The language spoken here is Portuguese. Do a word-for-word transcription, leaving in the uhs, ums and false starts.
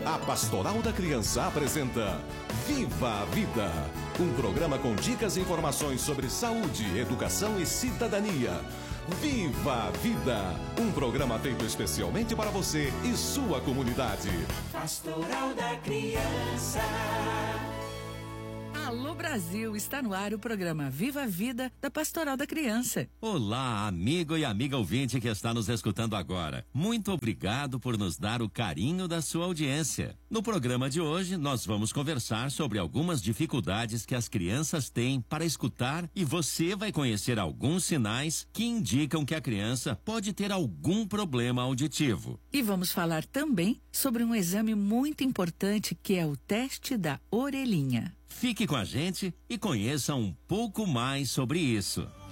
A Pastoral da Criança apresenta Viva a Vida, um programa com dicas e informações sobre saúde, educação e cidadania. Viva a Vida, um programa feito especialmente para você e sua comunidade. Pastoral da Criança. Alô Brasil, está no ar o programa Viva a Vida da Pastoral da Criança. Olá, amigo e amiga ouvinte que está nos escutando agora. Muito obrigado por nos dar o carinho da sua audiência. No programa de hoje, nós vamos conversar sobre algumas dificuldades que as crianças têm para escutar e você vai conhecer alguns sinais que indicam que a criança pode ter algum problema auditivo. E vamos falar também sobre um exame muito importante que é o teste da orelhinha. Fique com a gente e conheça um pouco mais sobre isso.